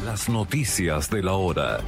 Las noticias de la hora.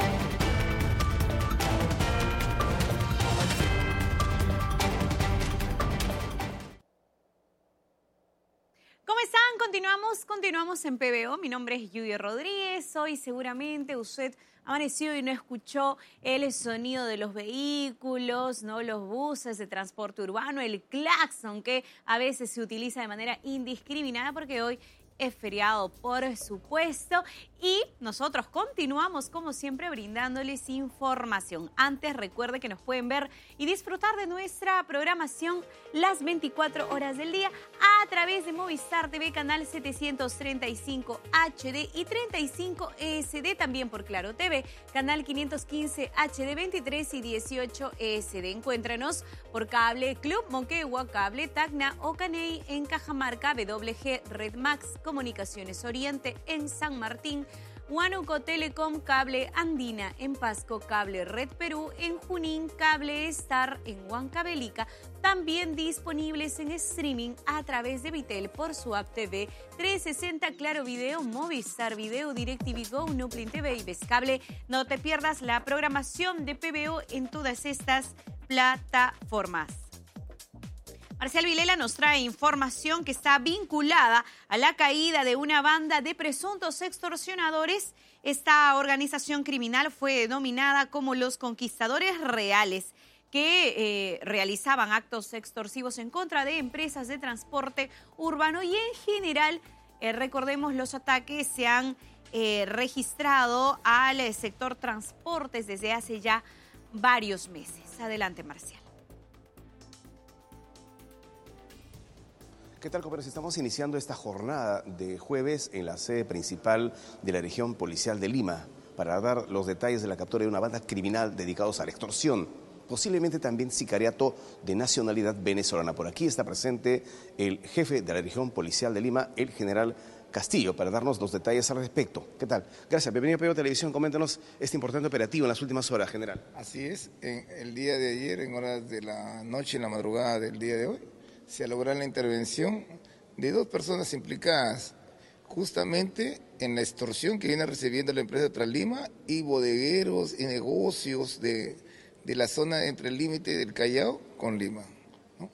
¿Cómo están? Continuamos en PBO. Mi nombre es Yuyi Rodríguez. Hoy seguramente usted amaneció y no escuchó el sonido de los vehículos, ¿no? Los buses de transporte urbano, el claxon que a veces se utiliza de manera indiscriminada porque hoy es feriado, por supuesto, y nosotros continuamos, como siempre, brindándoles información. Antes, recuerde que nos pueden ver y disfrutar de nuestra programación las 24 horas del día a través de Movistar TV, canal 735 HD y 35 SD, también por Claro TV, canal 515 HD 23 y 18 SD. Encuéntranos por Cable Club Moquegua, Cable Tacna o Caney en Cajamarca, WG Red Max, Comunicaciones Oriente en San Martín, Huánuco Telecom, Cable Andina en Pasco, Cable Red Perú en Junín, Cable Star en Huancavelica, también disponibles en streaming a través de Vitel por su app TV 360, Claro Video, Movistar Video, DirecTV Go, Nuplin TV y Vescable. No te pierdas la programación de PBO en todas estas plataformas. Marcial Vilela nos trae información que está vinculada a la caída de una banda de presuntos extorsionadores. Esta organización criminal fue denominada como los Conquistadores Reales, que realizaban actos extorsivos en contra de empresas de transporte urbano y en general, recordemos, los ataques se han registrado al sector transportes desde hace ya varios meses. Adelante, Marcial. ¿Qué tal, compañeros? Estamos iniciando esta jornada de jueves en la sede principal de la región policial de Lima para dar los detalles de la captura de una banda criminal dedicados a la extorsión, posiblemente también sicariato de nacionalidad venezolana. Por aquí está presente el jefe de la región policial de Lima, el general Castillo, para darnos los detalles al respecto. ¿Qué tal? Gracias. Bienvenido a PBO Televisión. Coméntanos este importante operativo en las últimas horas, general. Así es. El día de ayer, en horas de la noche, en la madrugada del día de hoy, se logró la intervención de dos personas implicadas justamente en la extorsión que viene recibiendo la empresa Translima y bodegueros y negocios de la zona entre el límite del Callao con Lima, ¿no?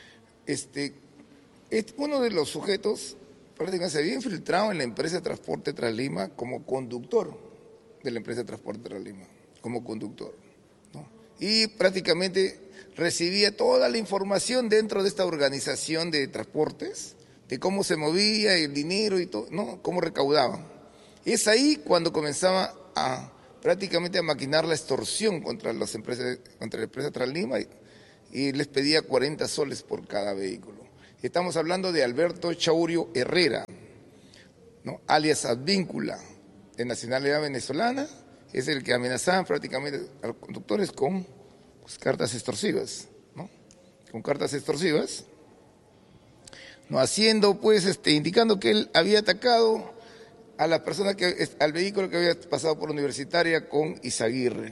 Uno de los sujetos prácticamente se había infiltrado en la empresa de transporte Translima como conductor de la empresa de transporte Translima, como conductor, ¿no? Y prácticamente recibía toda la información dentro de esta organización de transportes, de cómo se movía el dinero y todo, ¿no? Cómo recaudaban. Es ahí cuando comenzaba prácticamente a maquinar la extorsión contra las empresas, contra la empresa Translima y les pedía 40 soles por cada vehículo. Estamos hablando de Alberto Chaurio Herrera, ¿no? Alias Advíncula, de nacionalidad venezolana, es el que amenazaba prácticamente a los conductores con cartas extorsivas, ¿no? Con cartas extorsivas, no haciendo, pues, indicando que él había atacado a la persona al vehículo que había pasado por Universitaria con Izaguirre.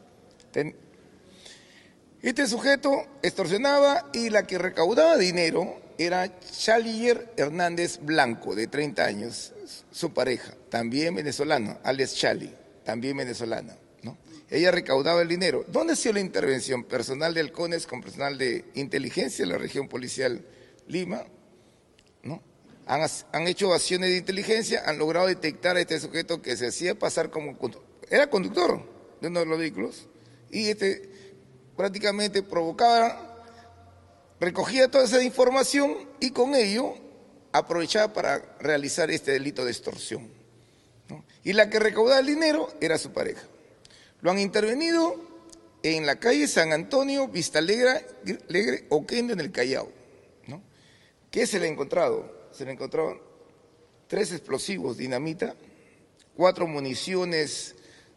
Este sujeto extorsionaba y la que recaudaba dinero era Chalier Hernández Blanco, de 30 años, su pareja, también venezolana, alias Chali, también venezolana, ¿no? Ella recaudaba el dinero. ¿Dónde ha sido la intervención? Personal de halcones con personal de inteligencia de la región policial Lima, ¿no? Han hecho acciones de inteligencia, han logrado detectar a este sujeto que se hacía pasar como era conductor de uno de los vehículos y prácticamente recogía toda esa información y con ello aprovechaba para realizar este delito de extorsión, ¿no? Y la que recaudaba el dinero era su pareja. Lo han intervenido en la calle San Antonio, Vista Alegre, Oquendo, en el Callao, ¿no? ¿Qué se le ha encontrado? Se le encontraron 3 explosivos, dinamita, 4 municiones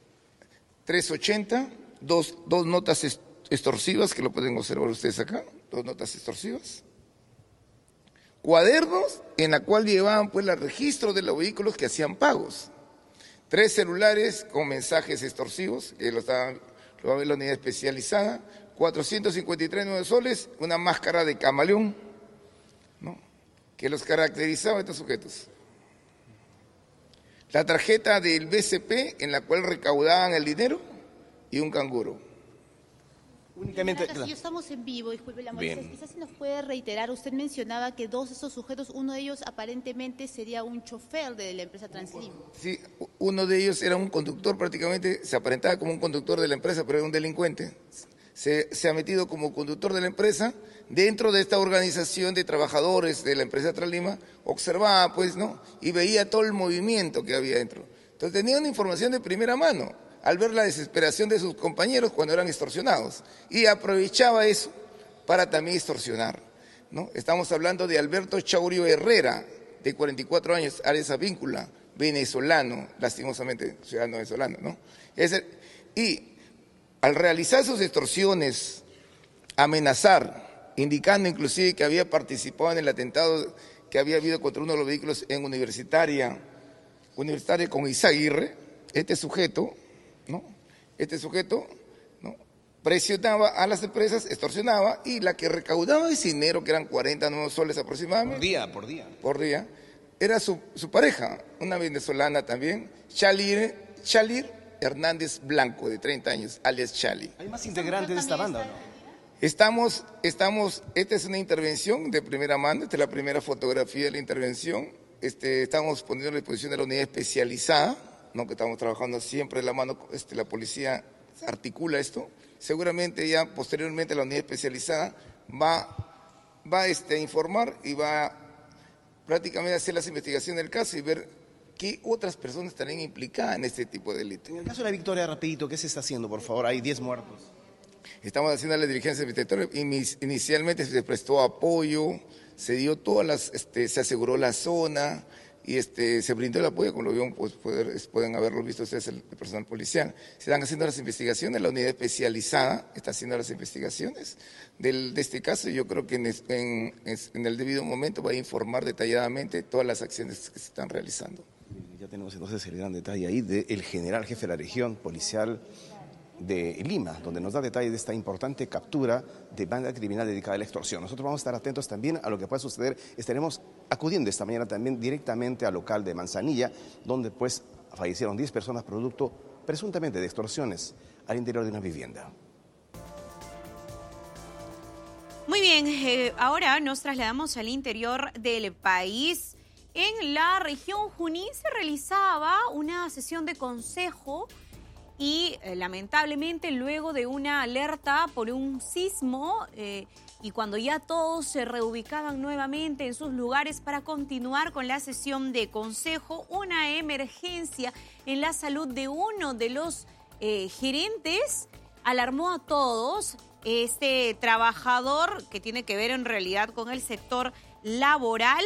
380, dos notas extorsivas, que lo pueden observar ustedes acá, 2 notas extorsivas, cuadernos en la cual llevaban pues el registro de los vehículos que hacían pagos, 3 celulares con mensajes extorsivos, que lo va a ver la unidad especializada, 453 nuevos soles, una máscara de camaleón, ¿no?, que los caracterizaba a estos sujetos. la tarjeta del BCP en la cual recaudaban el dinero y un canguro. Únicamente... Castillo, estamos en vivo, disculpe la molestia. Bien. Quizás si nos puede reiterar, usted mencionaba que dos de esos sujetos, uno de ellos aparentemente sería un chofer de la empresa Translima. Sí, uno de ellos era un conductor prácticamente, se aparentaba como un conductor de la empresa, pero era un delincuente. Se ha metido como conductor de la empresa dentro de esta organización de trabajadores de la empresa Translima, observaba pues, ¿no? Y veía todo el movimiento que había dentro. Entonces tenía una información de primera mano al ver la desesperación de sus compañeros cuando eran extorsionados y aprovechaba eso para también extorsionar, ¿no? Estamos hablando de Alberto Chaurio Herrera, de 44 años, Ares Avíncula, venezolano, lastimosamente ciudadano venezolano, ¿no? Y al realizar sus extorsiones, amenazar, indicando inclusive que había participado en el atentado que había habido contra uno de los vehículos en Universitaria con Izaguirre, este sujeto, ¿no? Presionaba a las empresas, extorsionaba, y la que recaudaba ese dinero, que eran 40 nuevos soles aproximadamente. Por día, era su pareja, una venezolana también, Chalir Hernández Blanco, de 30 años, alias Chali. ¿Hay más integrantes de esta banda, no? Esta es una intervención de primera mano, esta es la primera fotografía de la intervención. Estamos poniendo a la disposición de la unidad especializada, ¿no? Que estamos trabajando siempre de la mano, la policía articula esto. Seguramente ya posteriormente la unidad especializada va a informar y va prácticamente a hacer las investigaciones del caso y ver qué otras personas estarían implicadas en este tipo de delitos. En el caso de la Victoria, rapidito, ¿qué se está haciendo, por favor? Hay 10 muertos. Estamos haciendo la diligencia investigadora. Inicialmente se prestó apoyo, se dio se aseguró la zona y se brindó el apoyo, como lo vieron, pues pueden haberlo visto ustedes, el personal policial. Se están haciendo las investigaciones, la unidad especializada está haciendo las investigaciones de este caso, y yo creo que en el debido momento va a informar detalladamente todas las acciones que se están realizando. Ya tenemos entonces el gran detalle ahí del general jefe de la región policial de Lima, donde nos da detalles de esta importante captura de banda criminal dedicada a la extorsión. Nosotros vamos a estar atentos también a lo que pueda suceder. Estaremos acudiendo esta mañana también directamente al local de Manzanilla, donde pues fallecieron 10 personas producto presuntamente de extorsiones al interior de una vivienda. Muy bien, ahora nos trasladamos al interior del país. En la región Junín se realizaba una sesión de consejo y lamentablemente luego de una alerta por un sismo y cuando ya todos se reubicaban nuevamente en sus lugares para continuar con la sesión de consejo, una emergencia en la salud de uno de los gerentes alarmó a todos. Este trabajador, que tiene que ver en realidad con el sector laboral,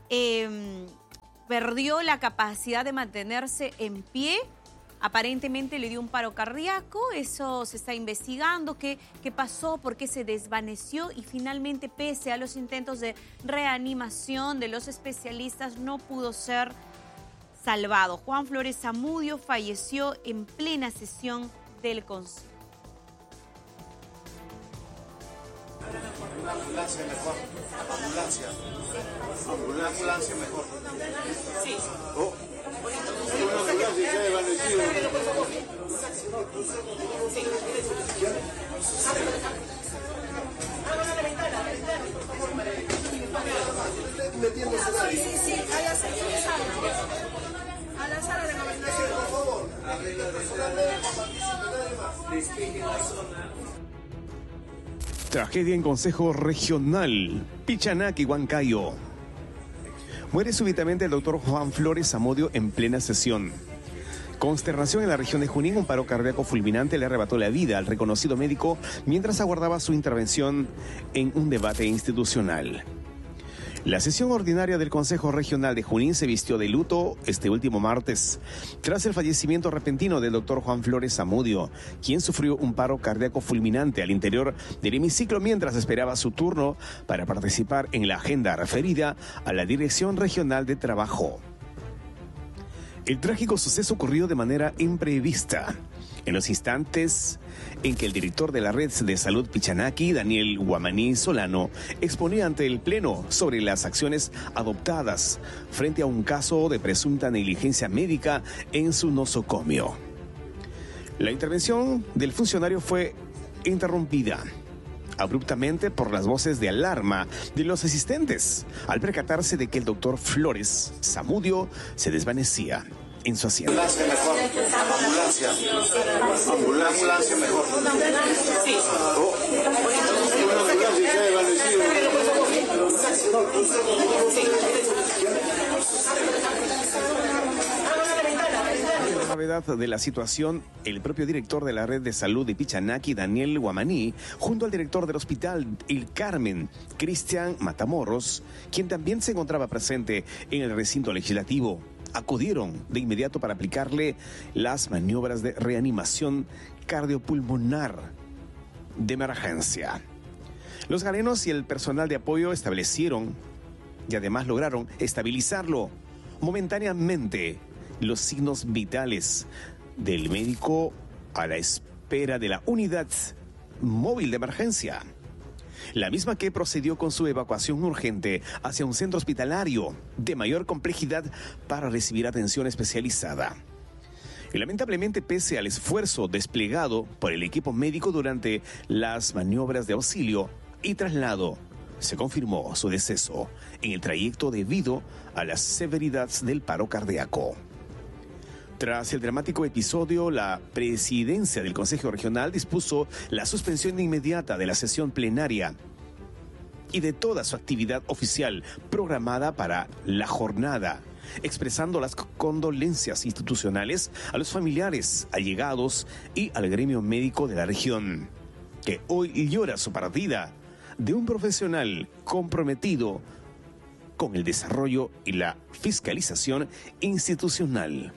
perdió la capacidad de mantenerse en pie. Aparentemente le dio un paro cardíaco, eso se está investigando, qué pasó, por qué se desvaneció y finalmente, pese a los intentos de reanimación de los especialistas, no pudo ser salvado. Juan Flores Zamudio falleció en plena sesión del Consejo. Una ambulancia mejor. Ambulancia mejor. Sí. Oh. Una ambulancia se ha desvanecido. Sí, a la sala de gobernación. Por favor. Tragedia en Consejo Regional, Pichanac y Huancayo. Muere súbitamente el doctor Juan Flores Zamudio en plena sesión. Consternación en la región de Junín, un paro cardíaco fulminante le arrebató la vida al reconocido médico mientras aguardaba su intervención en un debate institucional. La sesión ordinaria del Consejo Regional de Junín se vistió de luto este último martes, tras el fallecimiento repentino del doctor Juan Flores Zamudio, quien sufrió un paro cardíaco fulminante al interior del hemiciclo mientras esperaba su turno para participar en la agenda referida a la Dirección Regional de Trabajo. El trágico suceso ocurrió de manera imprevista. En los instantes en que el director de la red de salud Pichanaki, Daniel Guamaní Solano, exponía ante el Pleno sobre las acciones adoptadas frente a un caso de presunta negligencia médica en su nosocomio. La intervención del funcionario fue interrumpida abruptamente por las voces de alarma de los asistentes, al percatarse de que el doctor Flores Zamudio se desvanecía en su asiento. Ambulancia mejor. Ambulancia mejor. Sí. Una ambulancia se ha desvanecido. La gravedad de la situación, el propio director de la red de salud de Pichanaki, Daniel Guamaní, junto al director del hospital El Carmen, Cristian Matamoros, quien también se encontraba presente en el recinto legislativo, acudieron de inmediato para aplicarle las maniobras de reanimación cardiopulmonar de emergencia. Los garenos y el personal de apoyo establecieron y además lograron estabilizarlo momentáneamente los signos vitales del médico a la espera de la unidad móvil de emergencia, la misma que procedió con su evacuación urgente hacia un centro hospitalario de mayor complejidad para recibir atención especializada. Y lamentablemente, pese al esfuerzo desplegado por el equipo médico durante las maniobras de auxilio y traslado, se confirmó su deceso en el trayecto debido a la severidad del paro cardíaco. Tras el dramático episodio, la presidencia del Consejo Regional dispuso la suspensión inmediata de la sesión plenaria y de toda su actividad oficial programada para la jornada, expresando las condolencias institucionales a los familiares, allegados y al gremio médico de la región, que hoy llora su partida de un profesional comprometido con el desarrollo y la fiscalización institucional.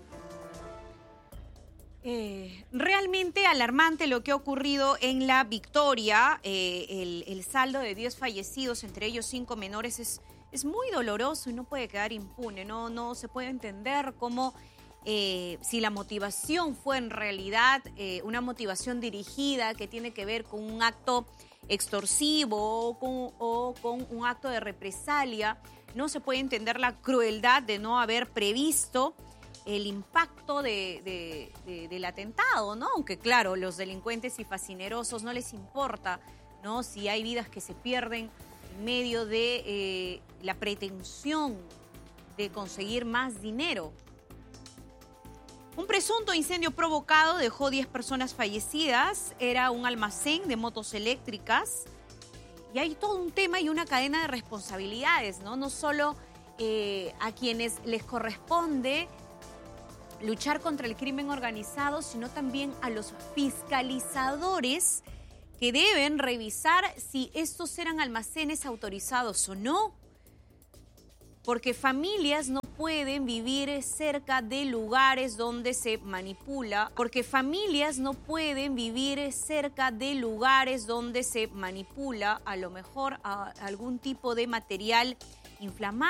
Realmente alarmante lo que ha ocurrido en La Victoria. El saldo de 10 fallecidos, entre ellos 5 menores, es muy doloroso y no puede quedar impune. No se puede entender cómo, si la motivación fue en realidad una motivación dirigida que tiene que ver con un acto extorsivo o con un acto de represalia. No se puede entender la crueldad de no haber previsto el impacto del atentado, ¿no? Aunque claro, los delincuentes y fascinerosos no les importa, ¿no? Si hay vidas que se pierden en medio de la pretensión de conseguir más dinero. Un presunto incendio provocado dejó 10 personas fallecidas. Era un almacén de motos eléctricas. Y hay todo un tema y una cadena de responsabilidades, ¿no? No solo a quienes les corresponde luchar contra el crimen organizado, sino también a los fiscalizadores que deben revisar si estos eran almacenes autorizados o no. Porque familias no pueden vivir cerca de lugares donde se manipula. Porque familias no pueden vivir cerca de lugares donde se manipula a lo mejor a algún tipo de material inflamable.